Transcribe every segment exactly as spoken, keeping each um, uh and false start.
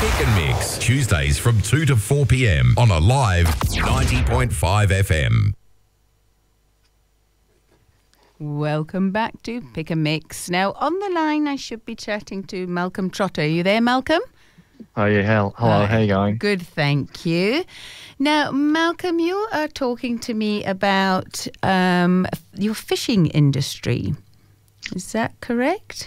Pick and Mix, Tuesdays from two to four p.m. on Alive ninety point five F M. Welcome back to Pick and Mix. Now, on the line, I should be chatting to Malcolm Trotter. Are you there, Malcolm? Oh, yeah. Hell, hello. Hi. How you going? Good, thank you. Now, Malcolm, you are talking to me about um, your fishing industry. Is that correct?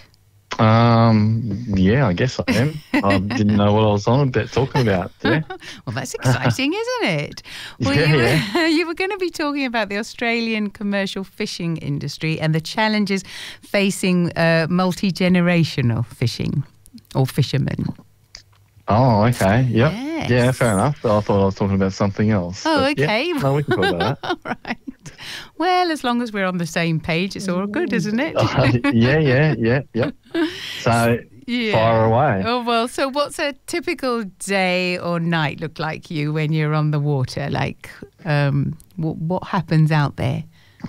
Um, yeah, I guess I am. I didn't know what I was on about talking about. Yeah. Well, that's exciting, isn't it? Well, Yeah, you, yeah. Were, you were going to be talking about the Australian commercial fishing industry and the challenges facing uh, multi-generational fishing or fishermen. Oh, okay. Yep. Yes. Yeah, fair enough. I thought I was talking about something else. Oh, but, okay. Yeah, no, we can talk about that. All right. Well, as long as we're on the same page, it's all good, isn't it? Uh, yeah, yeah, yeah, yeah. So, Yeah. fire away. Oh, well, so what's a typical day or night look like you when you're on the water? Like, um, what, what happens out there?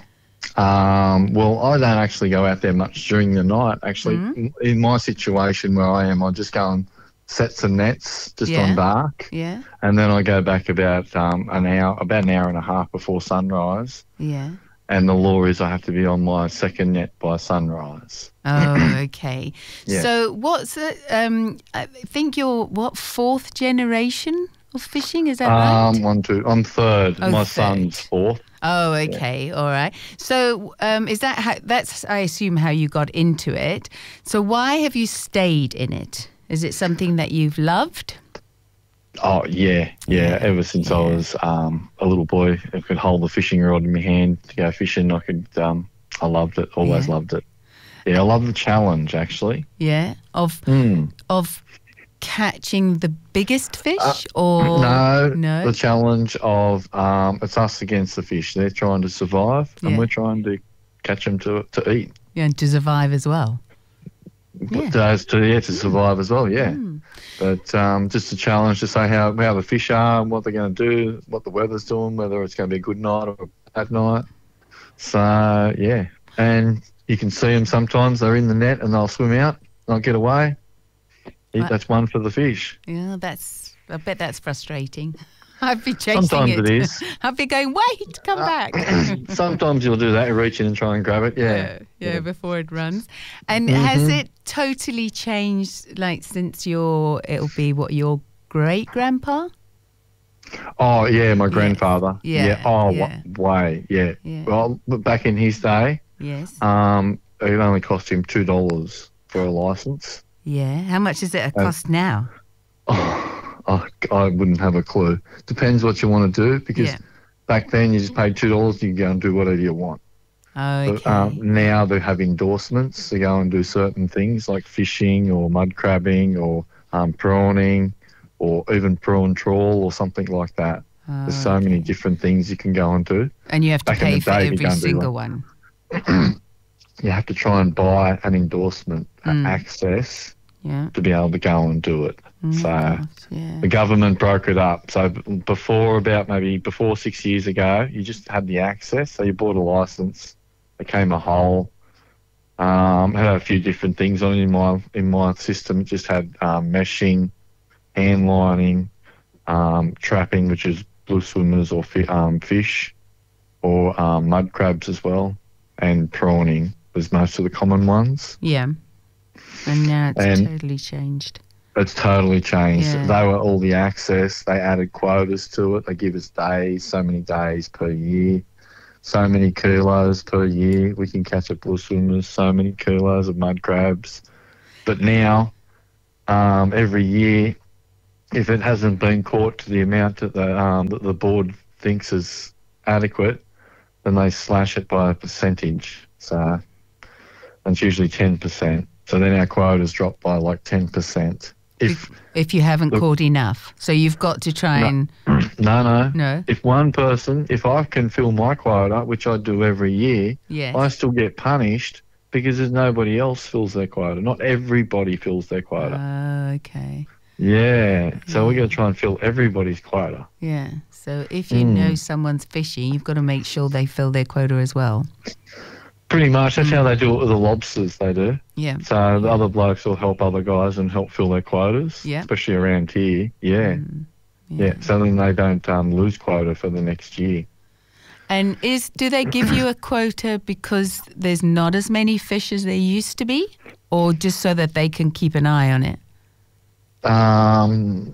Um, well, I don't actually go out there much during the night. Actually, Mm. in my situation where I am, I just go and set some nets just Yeah. on dark, Yeah, and then I go back about um, an hour, about an hour and a half before sunrise. yeah. And the law is I have to be on my second net by sunrise. Oh, okay. Yeah. So what's the, um, I think you're, what, fourth generation of fishing? Is that right? Um, one, two, I'm third. Oh, my third. son's fourth. Oh, okay. All right. So um, is that how, that's, I assume, how you got into it. So why have you stayed in it? Is it something that you've loved? Oh, yeah, yeah. Yeah, Ever since I yeah. was um, a little boy, I could hold the fishing rod in my hand to go fishing. I could, um, I loved it, always Yeah. loved it. Yeah, I love the challenge, actually. Yeah. Of Mm. of catching the biggest fish or No, no? the challenge of um, it's us against the fish. They're trying to survive, Yeah. and we're trying to catch them to to eat. Yeah, and to survive as well. Yeah. Those to yeah to survive as well. Yeah, Mm. but um, just a challenge to say how how the fish are, what they're going to do, what the weather's doing, whether it's going to be a good night or a bad night. So yeah, and you can see them sometimes. They're in the net and they'll swim out, they'll get away. Right. That's one for the fish. Yeah, that's. I bet that's frustrating. I'd be chasing Sometimes it. it is. I'd be going, wait, come back. Sometimes you'll do that, you reach in and try and grab it. Yeah. yeah, yeah, before it runs. And has it totally changed, like, since your, it'll be what, your great-grandpa? Oh yeah, my grandfather. Yeah, Oh, yeah. wa- way. Yeah. Yeah. Well, but back in his day, Yes. um, it only cost him two dollars for a license. Yeah. How much does it Uh, cost now? Oh, I, I wouldn't have a clue. Depends what you want to do, because Yeah. back then you just paid two dollars. You can go and do whatever you want. Okay. But, um, now they have endorsements to go and do certain things like fishing or mud crabbing or um, prawning or even prawn trawl or something like that. There's so Okay. many different things you can go and do. And you have to back in pay the for day, you every can't do single one. You have to try and buy an endorsement, uh, Mm. access Yeah. to be able to go and do it. Mm, So gosh, yeah. the government broke it up. So b- before about maybe before six years ago, you just had the access. So you bought a license, it came a hole. Um, had a few different things on it in my in my system. It just had um, meshing, hand lining, um, trapping, which is blue swimmers or fi- um, fish, or um, mud crabs as well, and prawning was most of the common ones. Yeah. And now it's And- totally changed. It's totally changed. Yeah. They were all the access. They added quotas to it. They give us days, so many days per year, so many kilos per year. We can catch at bull swimmers, so many kilos of mud crabs. But now, um, every year, if it hasn't been caught to the amount that the, um, that the board thinks is adequate, then they slash it by a percentage. So it's usually ten percent. So then our quotas drop by like ten percent. If If you haven't Look- caught enough. So you've got to try No. and... no, no, No? if one person, if I can fill my quota, which I do every year, Yes. I still get punished because there's nobody else fills their quota. Not everybody fills their quota. Oh, okay. Yeah, so we got to try and fill everybody's quota. Yeah. So if you Mm. know someone's fishing, you've got to make sure they fill their quota as well. Pretty much. That's how they do it with the lobsters, they do. Yeah. So the other blokes will help other guys and help fill their quotas, Yeah. especially around here. Yeah. Mm, yeah. So then they don't um, lose quota for the next year. And is do they give you a quota because there's not as many fish as there used to be, or just so that they can keep an eye on it? Um,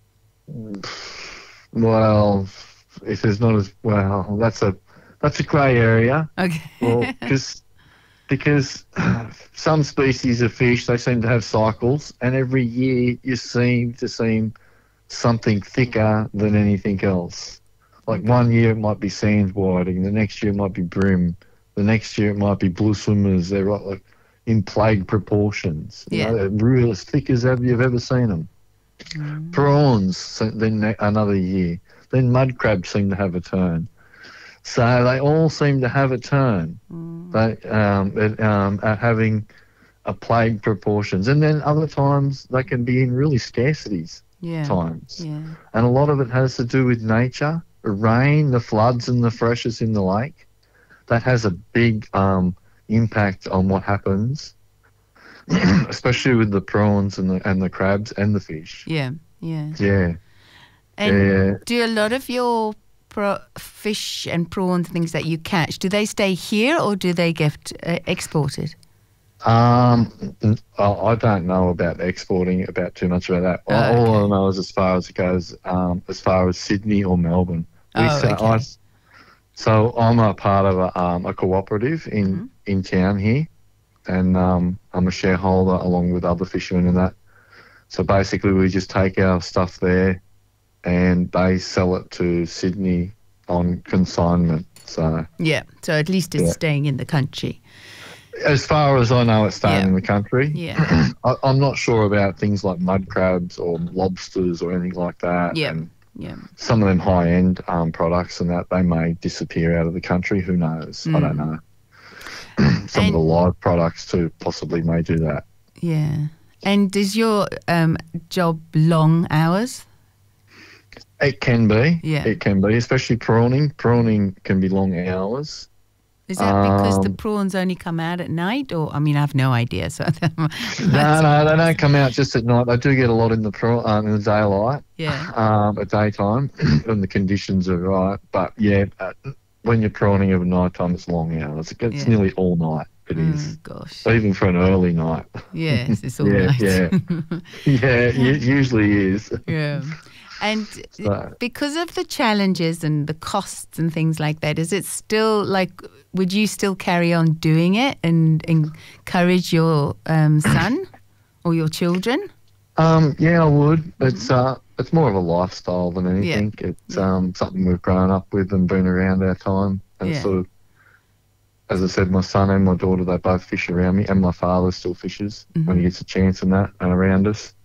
well, if there's not as well, that's a that's a grey area. Okay. Well, cause, because some species of fish, they seem to have cycles, and every year you seem to see something thicker than anything else. Like one year it might be sand whiting, the next year it might be bream, the next year it might be blue swimmers. They're like in plague proportions. You Yeah. know, they're real as thick as ever you've ever seen them. Mm. Prawns, so then ne- another year. Then mud crabs seem to have a turn. So they all seem to have a turn. Mm. They um, at, um, are having a plague proportions, and then other times they can be in really scarcities Yeah. times, Yeah. and a lot of it has to do with nature, the rain, the floods, and the freshets in the lake. That has a big um, impact on what happens, especially with the prawns and the and the crabs and the fish. Yeah. Yeah. Yeah, And yeah. do a lot of your pro- fish and prawns, things that you catch, do they stay here or do they get uh, exported? Um, I I don't know about exporting about too much about that. Oh, All okay. I know is as far as it goes, um, as far as Sydney or Melbourne. We Oh, sa- okay. I, so I'm a part of a, um, a cooperative in, Mm-hmm. in town here, and um, I'm a shareholder along with other fishermen in that. So basically, we just take our stuff there, and they sell it to Sydney on consignment. So Yeah. So at least it's Yeah. staying in the country. as far as I know, it's staying Yeah. in the country. Yeah. I, I'm not sure about things like mud crabs or lobsters or anything like that. Yeah. And Yeah. some of them high-end um, products and that, they may disappear out of the country. Who knows? I don't know. Some And- of the live products too possibly may do that. Yeah. And is your um, job long hours? It can be. Yeah. It can be, especially prawning. Prawning can be long hours. Is that because the Um, prawns only come out at night? Or, I mean, I have no idea. So No, no, they don't come out just at night. They do get a lot in the prawn, um, in the daylight. Yeah. Um, at daytime, when the conditions are right. But yeah, uh, when you're prawning at night time, it's long hours. It's Yeah. nearly all night. It Oh, is, gosh. even for an early night. Yes, it's all Yeah, night. yeah. Yeah, it usually is. Yeah. And So- because of the challenges and the costs and things like that, is it still like, would you still carry on doing it and encourage your um, son or your children? Um, yeah, I would. It's uh, it's more of a lifestyle than anything. It's Yeah. um something we've grown up with and been around our time. And Yeah. sort of, as I said, my son and my daughter, they both fish around me, and my father still fishes when he gets a chance in that and around us.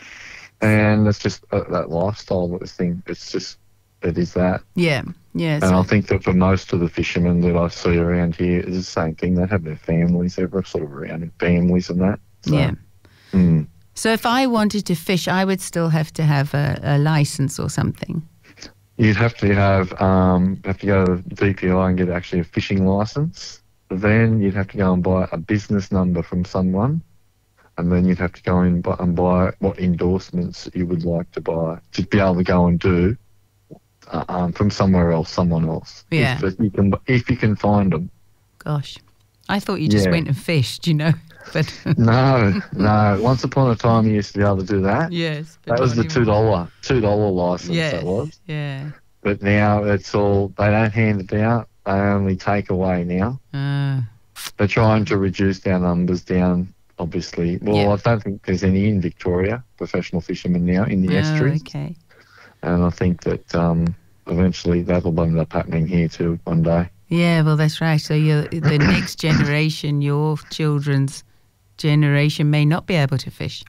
And it's just uh, that lifestyle thing. It's just, it is that. Yeah. Yeah. And I So, think that for most of the fishermen that I see around here, it's the same thing. They have their families. They're sort of around in families and that. So, yeah. mm. So if I wanted to fish, I would still have to have a, a license or something. You'd have to have um, have to go to the D P I and get actually a fishing license. Then you'd have to go and buy a business number from someone, and then you'd have to go in bu- and buy what endorsements you would like to buy to be able to go and do uh, um, from somewhere else, someone else. Yeah. If you can, if you can find them. Gosh. I thought you just Yeah. went and fished, you know. But No, no. Once upon a time, you used to be able to do that. yes. but That was not the two anymore. dollar two dollar license. Yes. That was. Yeah. But now it's all, they don't hand it out, they only take away now. Uh, They're trying to reduce our numbers down, obviously. Well, Yeah. I don't think there's any in Victoria, professional fishermen now in the oh, estuaries. okay. And I think that um, eventually that'll end up happening here too one day. Yeah, well, that's right. So you're, the next generation, your children's generation, may not be able to fish.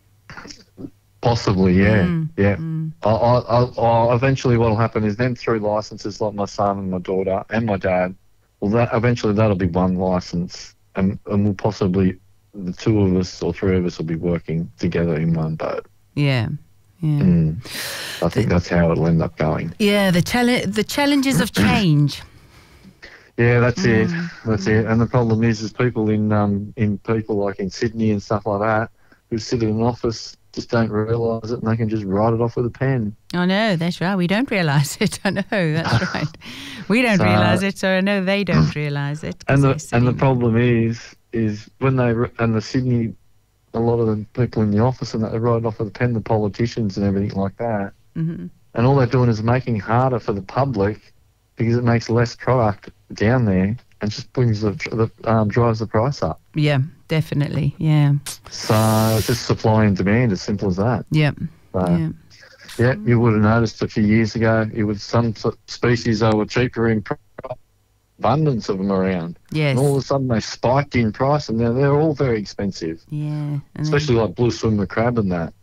Possibly, yeah. Mm, yeah. mm. I, I, I, I, eventually what will happen is them through licenses like my son and my daughter and my dad, well, that eventually that'll be one license. And, and we'll possibly, the two of us or three of us will be working together in one boat. Yeah. Yeah. Mm. I think that's how it'll end up going. Yeah, the challenge, the challenges of change. Yeah, that's Mm. it. That's it. And the problem is, is people in um in people like in Sydney and stuff like that who sit in an office just don't realise it, and they can just write it off with a pen. I know, that's right. We don't realise it. I know, that's right. We don't So- realise it, so I know they don't realise it. 'cause And they're the and the sitting- problem is is when they re- and the Sydney, a lot of the people in the office and that they write it off with a pen, the politicians and everything like that, Mhm. and all they're doing is making it harder for the public because it makes less product down there and just brings the, the um, drives the price up. Yeah, definitely. Yeah, So it's just supply and demand, as simple as that. yeah, So, yeah. yeah, you would have noticed a few years ago, it was some sort of species that were cheaper in price, abundance of them around. Yes. And all of a sudden they spiked in price, and now they're all very expensive, Yeah. and then- especially like blue swimmer crab and that.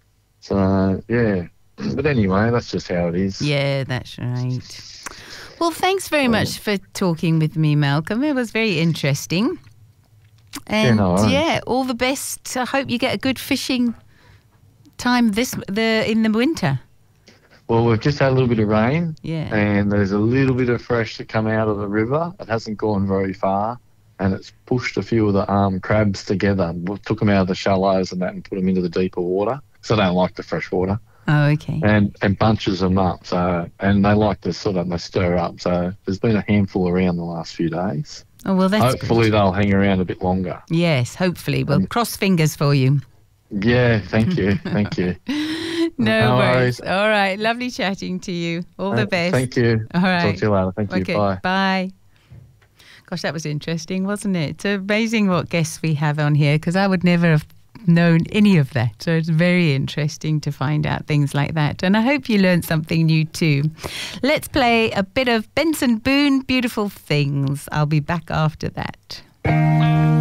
So, yeah. But anyway, that's just how it is. Yeah, that's right. Well, thanks very much for talking with me, Malcolm. It was very interesting. And no worries. yeah, all the best. I hope you get a good fishing time this the in the winter. Well, we've just had a little bit of rain, Yeah. and there's a little bit of fresh to come out of the river. It hasn't gone very far, and it's pushed a few of the um, crabs together. We took them out of the shallows and that and put them into the deeper water, so they don't like the fresh water, Oh, okay. and, and bunches them up. So and they like to sort of they stir up. So there's been a handful around the last few days. Oh, well, that's Hopefully good. they'll hang around a bit longer. Yes, hopefully. Well, cross fingers for you. Yeah, thank you, thank you. No, No worries. worries. All right. Lovely chatting to you. All the Uh, best. Thank you. All right. Talk to you later. Thank you. Okay, Bye. bye. Gosh, that was interesting, wasn't it? It's amazing what guests we have on here, because I would never have known any of that. So it's very interesting to find out things like that. And I hope you learned something new too. Let's play a bit of Benson Boone, Beautiful Things. I'll be back after that.